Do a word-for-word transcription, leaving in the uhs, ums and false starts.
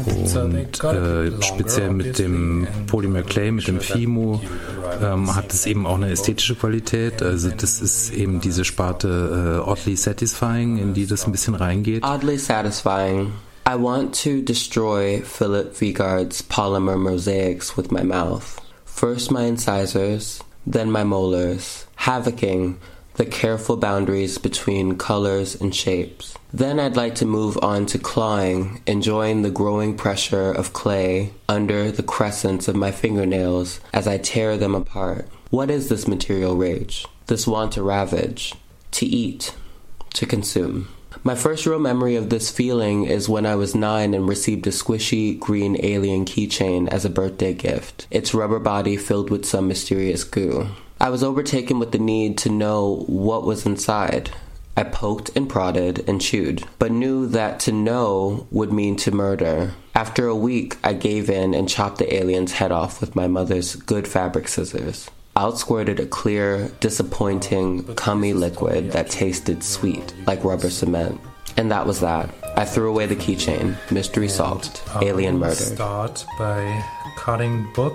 Und äh, speziell mit dem Polymer Clay, mit dem Fimo, ähm, hat es eben auch eine ästhetische Qualität. Also das ist eben diese Sparte äh, Oddly Satisfying, in die das ein bisschen reingeht. Oddly Satisfying. I want to destroy Philip Vigard's polymer mosaics with my mouth. First my incisors, then my molars, havocing the careful boundaries between colors and shapes. Then I'd like to move on to clawing, enjoying the growing pressure of clay under the crescents of my fingernails as I tear them apart. What is this material rage? This want to ravage, to eat, to consume. My first real memory of this feeling is when I was nine and received a squishy green alien keychain as a birthday gift, its rubber body filled with some mysterious goo. I was overtaken with the need to know what was inside. I poked and prodded and chewed, but knew that to know would mean to murder. After a week, I gave in and chopped the alien's head off with my mother's good fabric scissors. Out squirted a clear, disappointing, cummy liquid that tasted sweet, like rubber cement. And that was that. I threw away the keychain. Mystery solved. Alien murdered. Start by cutting both